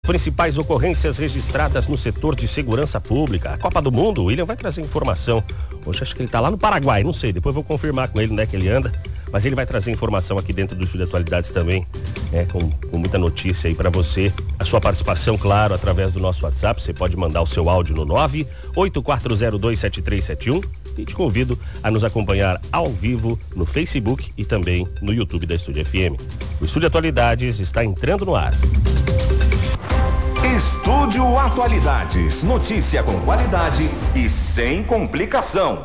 Principais ocorrências registradas no setor de segurança pública. A Copa do Mundo, o William vai trazer informação. Hoje acho que ele está lá no Paraguai, não sei, depois vou confirmar com ele onde é que ele anda. Mas ele vai trazer informação aqui dentro do Estúdio de Atualidades também, com muita notícia aí para você. A sua participação, claro, através do nosso WhatsApp. Você pode mandar o seu áudio no 984027371 e te convido a nos acompanhar ao vivo no Facebook e também no YouTube da Estúdio FM. O Estúdio de Atualidades está entrando no ar. Estúdio Atualidades, notícia com qualidade e sem complicação.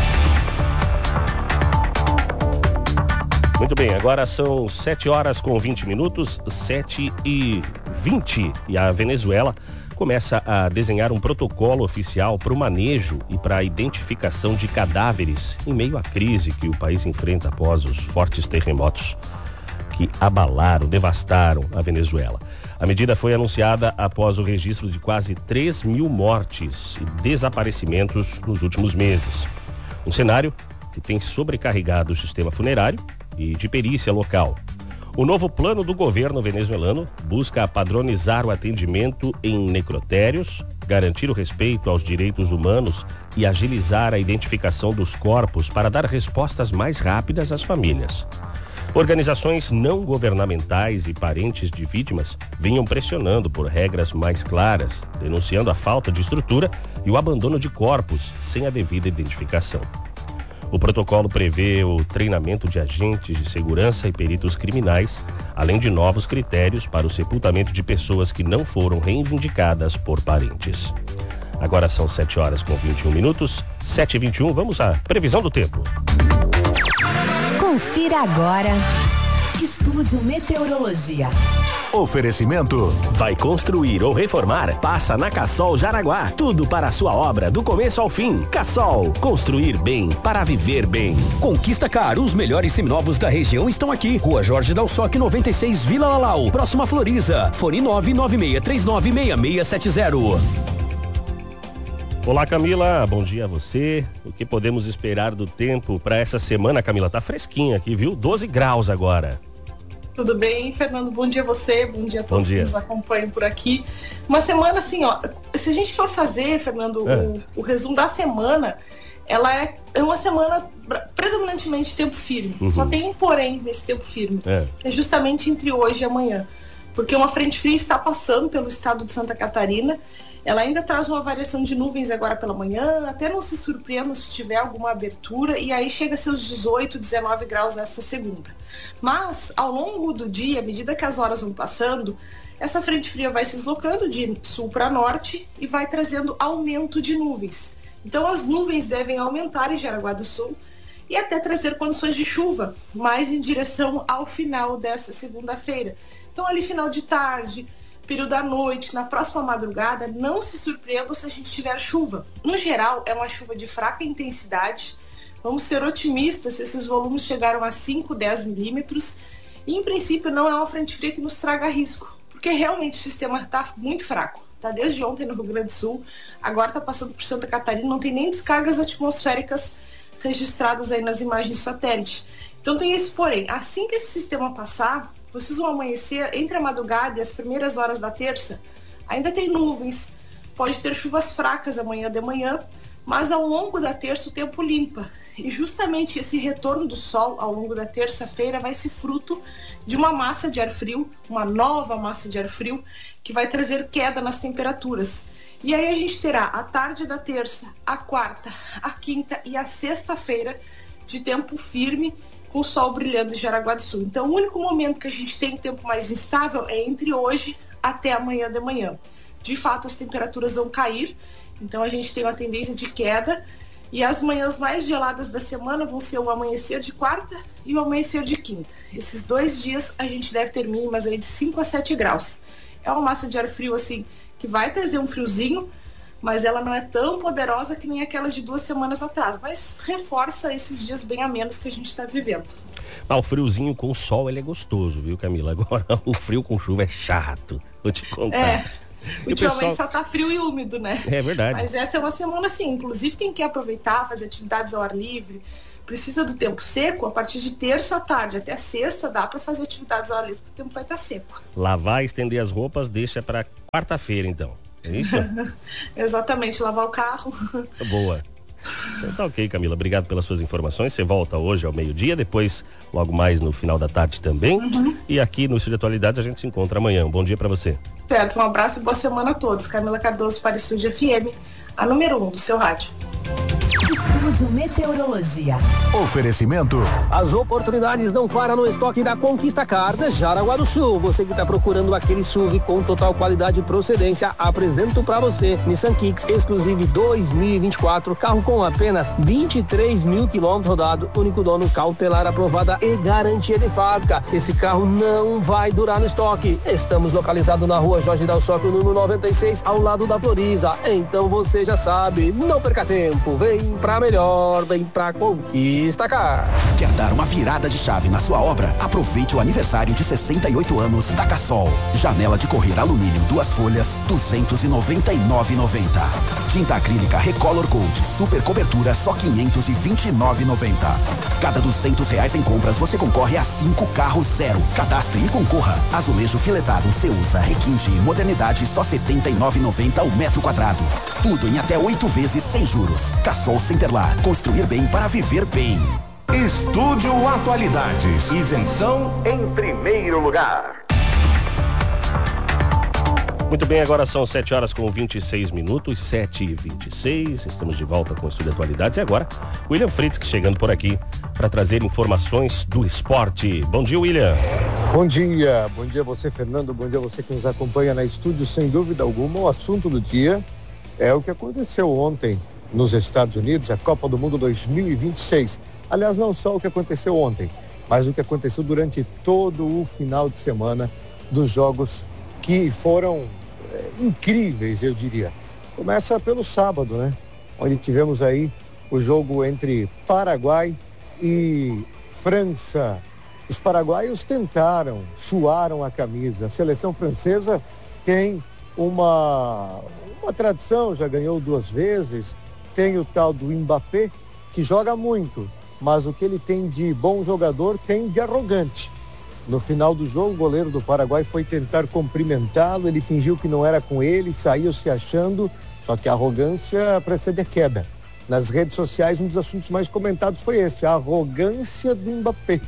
Muito bem, agora são 7h20, 7h20, e a Venezuela começa a desenhar um protocolo oficial para o manejo e para a identificação de cadáveres em meio à crise que o país enfrenta após os fortes terremotos que abalaram, devastaram a Venezuela. A medida foi anunciada após o registro de quase 3.000 mortes e desaparecimentos nos últimos meses. Um cenário que tem sobrecarregado o sistema funerário e de perícia local. O novo plano do governo venezuelano busca padronizar o atendimento em necrotérios, garantir o respeito aos direitos humanos e agilizar a identificação dos corpos para dar respostas mais rápidas às famílias. Organizações não governamentais e parentes de vítimas vinham pressionando por regras mais claras, denunciando a falta de estrutura e o abandono de corpos sem a devida identificação. O protocolo prevê o treinamento de agentes de segurança e peritos criminais, além de novos critérios para o sepultamento de pessoas que não foram reivindicadas por parentes. Agora são 7h21, 7h21, vamos à previsão do tempo. Confira agora. Estúdio Meteorologia. Oferecimento. Vai construir ou reformar? Passa na Cassol Jaraguá. Tudo para a sua obra, do começo ao fim. Cassol. Construir bem para viver bem. Conquista Car. Os melhores seminovos da região estão aqui. Rua Jorge Dalsoque 96, Vila Lalau. Próxima Floriza. Fone 996396670. Olá, Camila, bom dia a você. O que podemos esperar do tempo para essa semana, Camila? Tá fresquinha aqui, viu? 12 graus agora. Tudo bem, Fernando? Bom dia a você, bom dia a todos que nos acompanham por aqui. Uma semana assim, ó, se a gente for fazer, Fernando, o resumo da semana, ela é uma semana predominantemente tempo firme. Só tem um porém nesse tempo firme, é justamente entre hoje e amanhã. Porque uma frente fria está passando pelo estado de Santa Catarina. Ela ainda traz uma variação de nuvens agora pela manhã, até não se surpreenda se tiver alguma abertura, e aí chega a seus 18, 19 graus nesta segunda. Mas, ao longo do dia, à medida que as horas vão passando, essa frente fria vai se deslocando de sul para norte e vai trazendo aumento de nuvens. Então, as nuvens devem aumentar em Jaraguá do Sul e até trazer condições de chuva, mais em direção ao final dessa segunda-feira. Então, ali final de tarde, período da noite, na próxima madrugada, não se surpreendam se a gente tiver chuva. No geral, é uma chuva de fraca intensidade. Vamos ser otimistas se esses volumes chegaram a 5, 10 milímetros. E, em princípio, não é uma frente fria que nos traga risco, porque realmente o sistema está muito fraco. Está desde ontem no Rio Grande do Sul, agora está passando por Santa Catarina, não tem nem descargas atmosféricas registradas aí nas imagens de satélite. Então tem esse porém. Assim que esse sistema passar, vocês vão amanhecer entre a madrugada e as primeiras horas da terça. Ainda tem nuvens, pode ter chuvas fracas amanhã de manhã, mas ao longo da terça o tempo limpa. E justamente esse retorno do sol ao longo da terça-feira vai ser fruto de uma massa de ar frio, uma nova massa de ar frio, que vai trazer queda nas temperaturas. E aí a gente terá a tarde da terça, a quarta, a quinta e a sexta-feira de tempo firme, com o sol brilhando em Jaraguá do Sul. Então, o único momento que a gente tem tempo mais instável é entre hoje até amanhã de manhã. De fato, as temperaturas vão cair, então a gente tem uma tendência de queda, e as manhãs mais geladas da semana vão ser o amanhecer de quarta e o amanhecer de quinta. Esses 2 dias a gente deve ter mínimas aí de 5 a 7 graus. É uma massa de ar frio assim, que vai trazer um friozinho, mas ela não é tão poderosa que nem aquela de 2 semanas atrás, mas reforça esses dias bem amenos que a gente está vivendo. O friozinho com sol, ele é gostoso, viu, Camila? Agora, o frio com chuva é chato, vou te contar. Ultimamente só tá frio e úmido, né? É verdade. Mas essa é uma semana assim, inclusive quem quer aproveitar, fazer atividades ao ar livre, precisa do tempo seco, a partir de terça à tarde até sexta dá para fazer atividades ao ar livre, porque o tempo vai estar seco. Lavar, estender as roupas, deixa para quarta-feira, então. É isso? Exatamente, lavar o carro. Boa. Então tá ok, Camila, obrigado pelas suas informações. Você volta hoje ao meio-dia, depois logo mais no final da tarde também. E aqui no Estúdio Atualidades a gente se encontra amanhã. Um bom dia para você. Certo, um abraço e boa semana a todos. Camila Cardoso para o Estúdio FM, a número 1 do seu rádio. Estúdio Meteorologia. Oferecimento. As oportunidades não param no estoque da Conquista Car de Jaraguá do Sul. Você que está procurando aquele SUV com total qualidade e procedência, apresento para você Nissan Kicks Exclusive 2024, carro com apenas 23 mil quilômetros rodados, único dono, cautelar aprovada e garantia de fábrica. Esse carro não vai durar no estoque. Estamos localizados na rua Jorge Dalsóquio, número 96, ao lado da Floriza. Então você já sabe, não perca tempo, vem pra melhor, vem pra Conquista Car. Quer dar uma virada de chave na sua obra? Aproveite o aniversário de 68 anos da Cassol. Janela de correr alumínio 2 folhas, R$299,90. Tinta acrílica Recolor Gold super cobertura, só R$529,90. Cada R$200 em compras você concorre a 5 carros zero. Cadastre e concorra. Azulejo filetado Ceusa, requinte e modernidade, só R$79,90 o metro quadrado. Tudo em até 8 vezes sem juros. Cassol Centerlar, construir bem para viver bem. Estúdio Atualidades, isenção em primeiro lugar. Muito bem, agora são 7h26, 7h26. Estamos de volta com o Estúdio Atualidades. E agora, William Fritz chegando por aqui para trazer informações do esporte. Bom dia, William. Bom dia a você, Fernando. Bom dia a você que nos acompanha na estúdio. Sem dúvida alguma, o assunto do dia é o que aconteceu ontem nos Estados Unidos, a Copa do Mundo 2026. Aliás, não só o que aconteceu ontem, mas o que aconteceu durante todo o final de semana dos jogos que foram incríveis, eu diria. Começa pelo sábado, né? Onde tivemos aí o jogo entre Paraguai e França. Os paraguaios tentaram, suaram a camisa. A seleção francesa tem uma tradição, já ganhou 2 vezes. Tem o tal do Mbappé, que joga muito, mas o que ele tem de bom jogador tem de arrogante. No final do jogo, o goleiro do Paraguai foi tentar cumprimentá-lo, ele fingiu que não era com ele, saiu se achando, só que a arrogância precede a queda. Nas redes sociais, um dos assuntos mais comentados foi esse, a arrogância do Mbappé,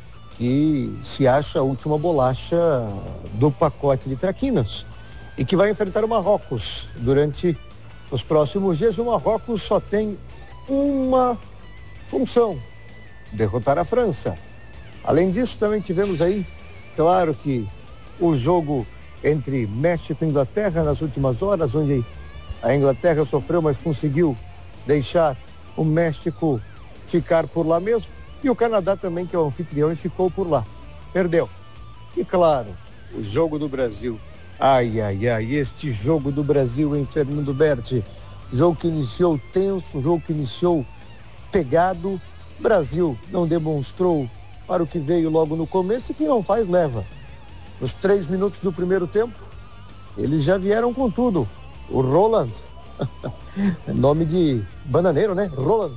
que se acha a última bolacha do pacote de traquinas e que vai enfrentar o Marrocos durante os próximos dias. O Marrocos só tem uma função: derrotar a França. Além disso, também tivemos aí, claro que o jogo entre México e Inglaterra nas últimas horas, onde a Inglaterra sofreu, mas conseguiu deixar o México ficar por lá mesmo. E o Canadá também, que é o anfitrião, e ficou por lá. Perdeu. E claro, o jogo do Brasil. Ai, este jogo do Brasil, hein, Fernando Berti? Jogo que iniciou tenso, jogo que iniciou pegado. Brasil não demonstrou para o que veio logo no começo e que não faz leva. Nos 3 minutos do primeiro tempo, eles já vieram com tudo. O Roland, nome de bananeiro, né? Roland.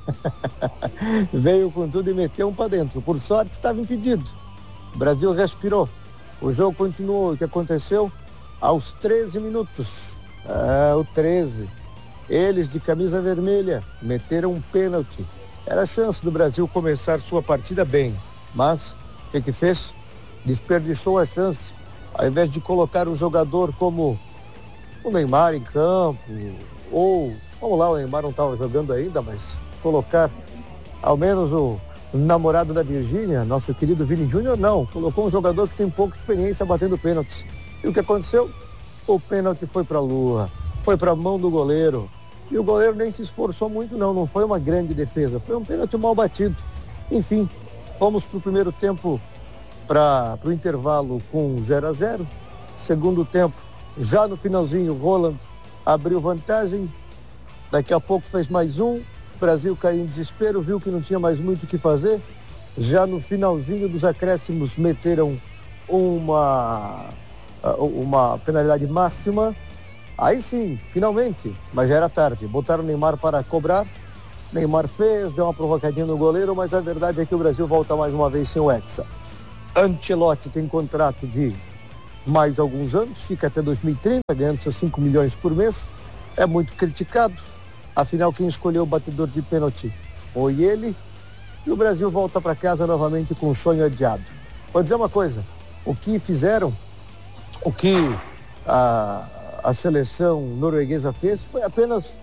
Veio com tudo e meteu um para dentro. Por sorte, estava impedido. O Brasil respirou. O jogo continuou. O que aconteceu? Aos 13 minutos. O 13. Eles de camisa vermelha meteram um pênalti. Era a chance do Brasil começar sua partida bem. Mas, o que fez? Desperdiçou a chance. Ao invés de colocar um jogador como o Neymar em campo, ou, vamos lá, o Neymar não estava jogando ainda, mas colocar ao menos o namorado da Virgínia, nosso querido Vini Júnior, não. Colocou um jogador que tem pouca experiência batendo pênaltis. E o que aconteceu? O pênalti foi para a lua, foi para a mão do goleiro. E o goleiro nem se esforçou muito, não foi uma grande defesa, foi um pênalti mal batido. Enfim, fomos para o primeiro tempo, para o intervalo com 0-0. Segundo tempo, já no finalzinho, Roland abriu vantagem. Daqui a pouco fez mais um. O Brasil caiu em desespero, viu que não tinha mais muito o que fazer. Já no finalzinho dos acréscimos, meteram uma penalidade máxima. Aí sim, finalmente, mas já era tarde. Botaram o Neymar para cobrar Neymar fez, deu uma provocadinha no goleiro, mas a verdade é que o Brasil volta mais uma vez sem o Hexa. Ancelotti tem contrato de mais alguns anos, fica até 2030, ganhando seus 5 milhões por mês. É muito criticado, afinal quem escolheu o batedor de pênalti foi ele. E o Brasil volta para casa novamente com um sonho adiado. Vou dizer uma coisa, o que fizeram, o que a seleção norueguesa fez foi apenas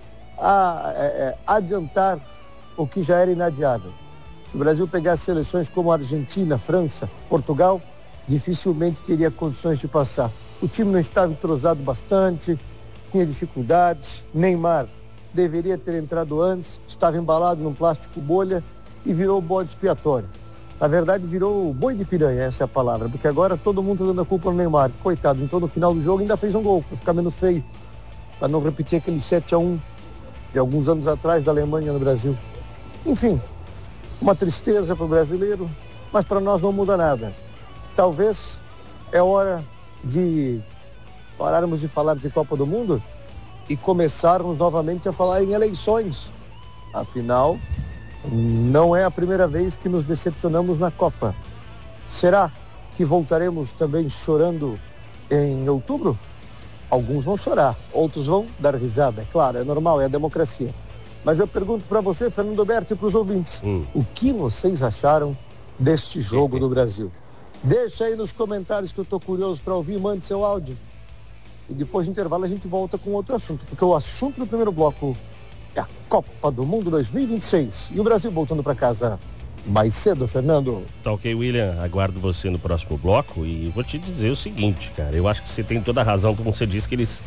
adiantar o que já era inadiável. Se o Brasil pegasse seleções como a Argentina, França, Portugal, dificilmente teria condições de passar. O time não estava entrosado bastante, tinha dificuldades. Neymar deveria ter entrado antes, estava embalado num plástico bolha e virou bode expiatório. Na verdade, virou boi de piranha, essa é a palavra, porque agora todo mundo está dando a culpa no Neymar. Coitado, então no final do jogo ainda fez um gol, para ficar menos feio, para não repetir aquele 7-1 de alguns anos atrás da Alemanha no Brasil. Enfim, uma tristeza para o brasileiro, mas para nós não muda nada. Talvez é hora de pararmos de falar de Copa do Mundo e começarmos novamente a falar em eleições. Afinal, não é a primeira vez que nos decepcionamos na Copa. Será que voltaremos também chorando em outubro? Alguns vão chorar, outros vão dar risada. É claro, é normal, é a democracia. Mas eu pergunto para você, Fernando Berti, e para os ouvintes, o que vocês acharam deste jogo do Brasil? Deixa aí nos comentários que eu estou curioso para ouvir, mande seu áudio. E depois do intervalo a gente volta com outro assunto, porque o assunto do primeiro bloco é a Copa do Mundo 2026. E o Brasil voltando para casa mais cedo, Fernando. Tá ok, William, aguardo você no próximo bloco e vou te dizer o seguinte, cara, eu acho que você tem toda a razão, como você disse, que eles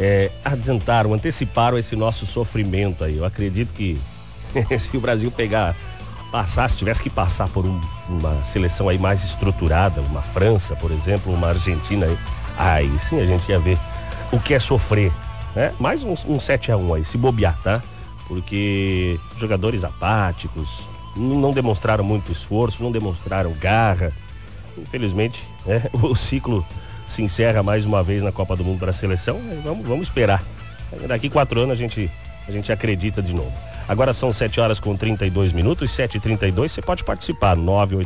anteciparam esse nosso sofrimento aí. Eu acredito que se o Brasil se tivesse que passar por uma seleção aí mais estruturada, uma França, por exemplo, uma Argentina, aí sim a gente ia ver o que é sofrer, né? Mais um 7-1 aí, se bobear, tá? Porque jogadores apáticos, não demonstraram muito esforço, não demonstraram garra. Infelizmente, o ciclo se encerra mais uma vez na Copa do Mundo para a seleção. Vamos esperar. Daqui 4 anos a gente acredita de novo. Agora são 7h32, 7h32. Você pode participar,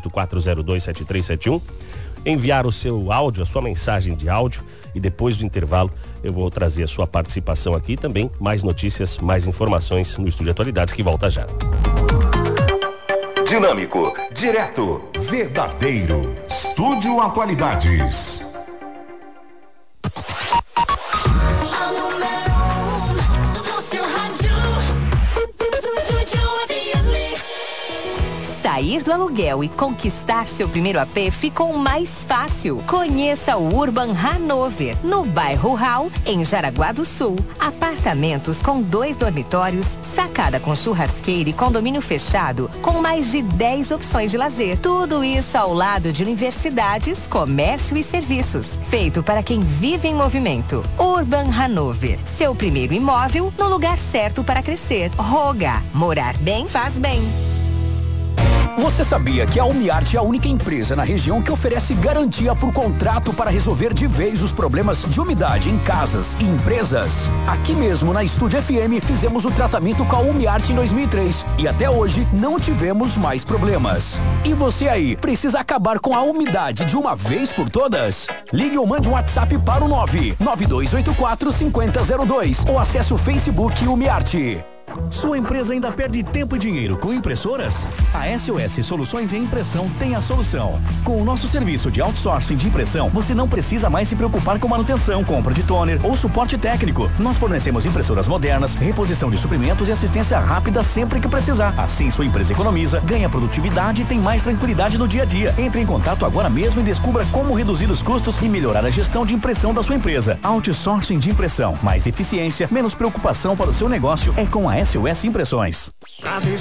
984027371. Enviar o seu áudio, a sua mensagem de áudio, e depois do intervalo eu vou trazer a sua participação aqui e também mais notícias, mais informações no Estúdio Atualidades, que volta já. Dinâmico, direto, verdadeiro. Estúdio Atualidades. Sair do aluguel e conquistar seu primeiro AP ficou mais fácil. Conheça o Urban Hanover, no bairro Rural, em Jaraguá do Sul. Apartamentos com 2 dormitórios, sacada com churrasqueira e condomínio fechado, com mais de 10 opções de lazer. Tudo isso ao lado de universidades, comércio e serviços. Feito para quem vive em movimento. Urban Hanover, seu primeiro imóvel no lugar certo para crescer. Roga, morar bem faz bem. Você sabia que a UmiArt é a única empresa na região que oferece garantia por contrato para resolver de vez os problemas de umidade em casas e empresas? Aqui mesmo na Estúdio FM fizemos o tratamento com a UmiArt em 2003 e até hoje não tivemos mais problemas. E você aí, precisa acabar com a umidade de uma vez por todas? Ligue ou mande um WhatsApp para o 99284-5002 ou acesse o Facebook UmiArt. Sua empresa ainda perde tempo e dinheiro com impressoras? A SOS Soluções em Impressão tem a solução. Com o nosso serviço de outsourcing de impressão, você não precisa mais se preocupar com manutenção, compra de toner ou suporte técnico. Nós fornecemos impressoras modernas, reposição de suprimentos e assistência rápida sempre que precisar. Assim, sua empresa economiza, ganha produtividade e tem mais tranquilidade no dia a dia. Entre em contato agora mesmo e descubra como reduzir os custos e melhorar a gestão de impressão da sua empresa. Outsourcing de impressão. Mais eficiência, menos preocupação para o seu negócio é com a SOS Impressões.